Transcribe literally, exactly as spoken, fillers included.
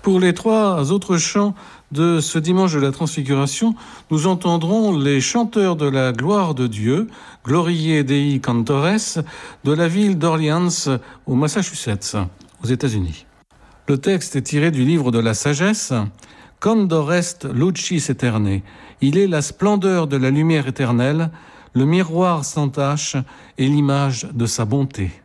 Pour les trois autres chants de ce dimanche de la Transfiguration, nous entendrons les chanteurs de la gloire de Dieu, Gloriae Dei Cantores, de la ville d'Orleans, au Massachusetts, aux États-Unis. Le texte est tiré du livre de la sagesse. Candor est lucis aeternae. Il est la splendeur de la lumière éternelle, le miroir sans tache et l'image de sa bonté.